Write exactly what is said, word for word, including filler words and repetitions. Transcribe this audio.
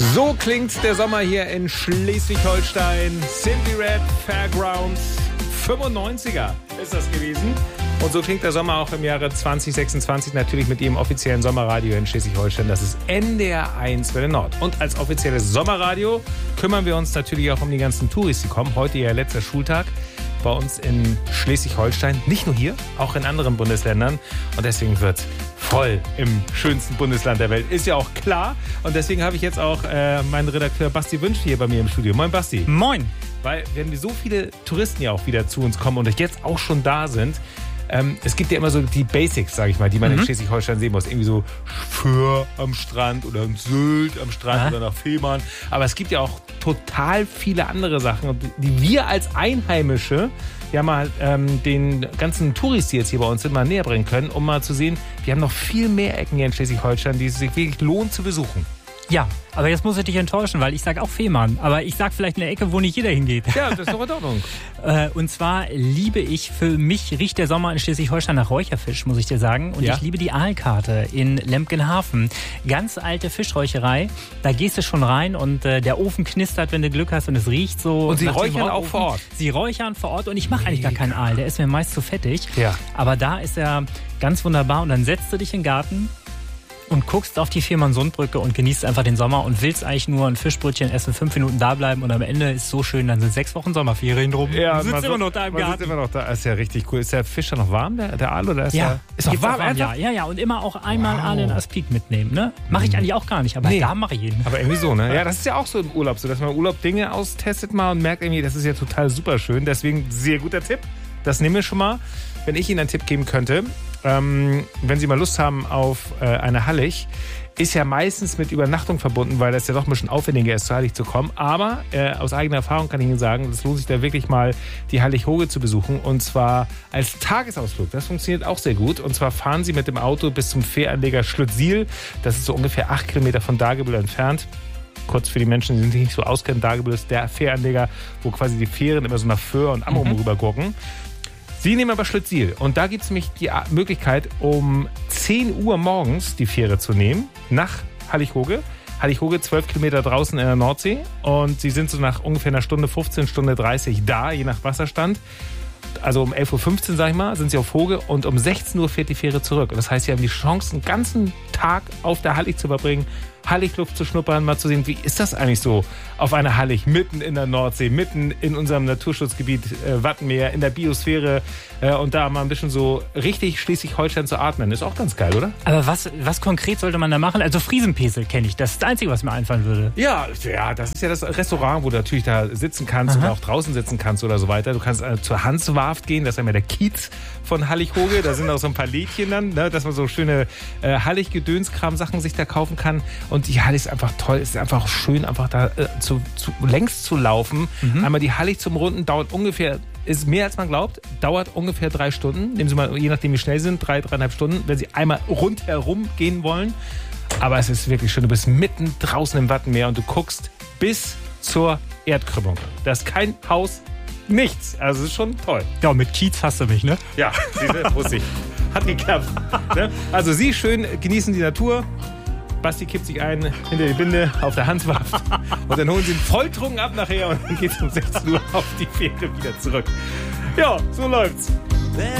So klingt der Sommer hier in Schleswig-Holstein. Simply Red Fairgrounds, fünfundneunziger ist das gewesen. Und so klingt der Sommer auch im Jahre zwanzig sechsundzwanzig natürlich mit ihrem offiziellen Sommerradio in Schleswig-Holstein. Das ist N D R eins Welle Nord. Und als offizielles Sommerradio kümmern wir uns natürlich auch um die ganzen Touris, die kommen. Heute ja letzter Schultag bei uns in Schleswig-Holstein. Nicht nur hier, auch in anderen Bundesländern. Und deswegen wird voll im schönsten Bundesland der Welt. Ist ja auch klar. Und deswegen habe ich jetzt auch äh, meinen Redakteur Basti Wünsch hier bei mir im Studio. Moin Basti. Moin. Weil wenn wir so viele Touristen ja auch wieder zu uns kommen und jetzt auch schon da sind, ähm, es gibt ja immer so die Basics, sage ich mal, die man mhm. in Schleswig-Holstein sehen muss. Irgendwie so Föhr am Strand oder Sylt am Strand ja. oder nach Fehmarn. Aber es gibt ja auch total viele andere Sachen, die wir als Einheimische ja mal ähm, den ganzen Touris, die jetzt hier bei uns sind, mal näher bringen können, um mal zu sehen, wir haben noch viel mehr Ecken hier in Schleswig-Holstein, die es sich wirklich lohnt zu besuchen. Ja, aber jetzt muss ich dich enttäuschen, weil ich sage auch Fehmarn. Aber ich sage vielleicht eine Ecke, wo nicht jeder hingeht. Ja, das ist doch in Ordnung. Und zwar liebe ich, für mich riecht der Sommer in Schleswig-Holstein nach Räucherfisch, muss ich dir sagen. Und ja. ich liebe die Aalkarte in Lemkenhafen. Ganz alte Fischräucherei. Da gehst du schon rein und äh, der Ofen knistert, wenn du Glück hast und es riecht so. Und sie räuchern auch vor Ort. Sie räuchern vor Ort und ich mache eigentlich gar keinen Aal. Der ist mir meist zu fettig. Ja. Aber da ist er ganz wunderbar und dann setzt du dich in den Garten und guckst auf die Fehmarn-Sundbrücke und genießt einfach den Sommer und willst eigentlich nur ein Fischbrötchen essen, fünf Minuten da bleiben und am Ende ist es so schön, dann sind sechs Wochen Sommerferien drum. Ja, du sitzt so, immer noch da im man Garten. Sitzt immer noch da. Das ist ja richtig cool. Ist der Fisch dann noch warm, der, der Aal, oder ist ja, der, ist noch warm? warm ja, ja, ja. Und immer auch einmal wow. Aal in Aspik mitnehmen. Ne? Mache ich eigentlich auch gar nicht, aber nee. da mache ich jeden. Aber irgendwie so, ne? Ja, das ist ja auch so im Urlaub so, dass man im Urlaub Dinge austestet mal und merkt irgendwie, das ist ja total super schön. Deswegen sehr guter Tipp. Das nehmen wir schon mal. Wenn ich Ihnen einen Tipp geben könnte, ähm, wenn Sie mal Lust haben auf äh, eine Hallig, ist ja meistens mit Übernachtung verbunden, weil das ja doch ein bisschen aufwendiger ist, zur Hallig zu kommen. Aber äh, aus eigener Erfahrung kann ich Ihnen sagen, es lohnt sich da wirklich mal, die Hallig-Hoge zu besuchen. Und zwar als Tagesausflug. Das funktioniert auch sehr gut. Und zwar fahren Sie mit dem Auto bis zum Fähranleger Schlüttsiel. Das ist so ungefähr acht Kilometer von Dagebüll entfernt. Kurz für die Menschen, die sich nicht so auskennen, Dagebüll ist der Fähranleger, wo quasi die Fähren immer so nach Föhr und Amrum mhm. rübergucken. Sie nehmen aber Schlüttsiel. Und da gibt es nämlich die Möglichkeit, um zehn Uhr morgens die Fähre zu nehmen nach Hallig-Hoge. Hallig-Hoge, zwölf Kilometer draußen in der Nordsee. Und Sie sind so nach ungefähr einer Stunde fünfzehn, Stunde dreißig da, je nach Wasserstand. Also um elf Uhr fünfzehn, sag ich mal, sind Sie auf Hoge. Und um sechzehn Uhr fährt die Fähre zurück. Und das heißt, Sie haben die Chance, einen ganzen Tag auf der Hallig zu verbringen, Halligluft zu schnuppern, mal zu sehen, wie ist das eigentlich so auf einer Hallig, mitten in der Nordsee, mitten in unserem Naturschutzgebiet äh, Wattenmeer, in der Biosphäre äh, und da mal ein bisschen so richtig Schleswig-Holstein zu atmen. Ist auch ganz geil, oder? Aber was, was konkret sollte man da machen? Also Friesenpesel kenne ich, das ist das Einzige, was mir einfallen würde. Ja, ja, das ist ja das Restaurant, wo du natürlich da sitzen kannst Aha. oder auch draußen sitzen kannst oder so weiter. Du kannst äh, zur Hanswarft gehen, das ist ja der Kiez von Hallig-Hoge, da sind auch so ein paar Lädchen dann, ne, dass man so schöne äh, Hallig-Gedönskram-Sachen sich da kaufen kann. Und die Hallig ist einfach toll. Es ist einfach schön, einfach da äh, zu, zu, längs zu laufen. Mhm. Einmal die Hallig zum Runden dauert ungefähr, ist mehr als man glaubt, dauert ungefähr drei Stunden. Nehmen Sie mal, je nachdem wie schnell Sie sind, drei, dreieinhalb Stunden, wenn Sie einmal rundherum gehen wollen. Aber es ist wirklich schön. Du bist mitten draußen im Wattenmeer und du guckst bis zur Erdkrümmung. Da ist kein Haus, nichts. Also es ist schon toll. Ja, mit Kiez hast du mich, ne? Ja, Russi. Hat geklappt. Ne? Also Sie schön genießen die Natur. Basti kippt sich ein hinter die Binde auf der Hanswarft und dann holen sie ihn volltrunken ab nachher und dann geht es um sechzehn Uhr auf die Fähre wieder zurück. Ja, so läuft's.